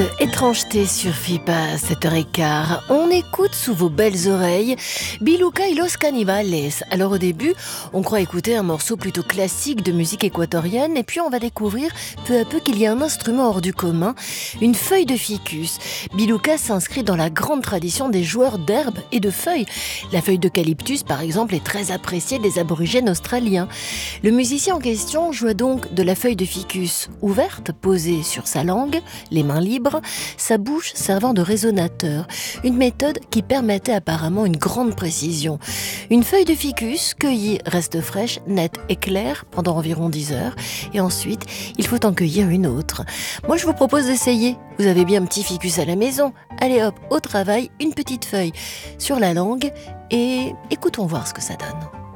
Étrangeté sur FIPA, 7h15. On écoute sous vos belles oreilles Biluca y los Canibales. Alors au début, on croit écouter un morceau plutôt classique de musique équatorienne et puis on va découvrir peu à peu qu'il y a un instrument hors du commun, une feuille de ficus. Biluca s'inscrit dans la grande tradition des joueurs d'herbes et de feuilles. La feuille d'eucalyptus, par exemple, est très appréciée des aborigènes australiens. Le musicien en question joue donc de la feuille de ficus ouverte, posée sur sa langue, les mains libres, sa bouche servant de résonateur, une méthode qui permettait apparemment une grande précision. Une feuille de ficus cueillie reste fraîche, nette et claire pendant environ 10 heures et ensuite il faut en cueillir une autre. Moi je vous propose d'essayer. Vous avez bien un petit ficus à la maison. Allez hop, au travail, une petite feuille sur la langue et écoutons voir ce que ça donne.